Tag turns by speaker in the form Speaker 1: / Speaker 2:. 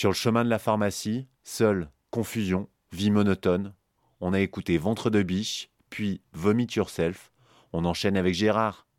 Speaker 1: Sur le chemin de la pharmacie, seul, confusion, vie monotone. On a écouté Ventre de biche, puis Vomit Yourself. On enchaîne avec Gérard.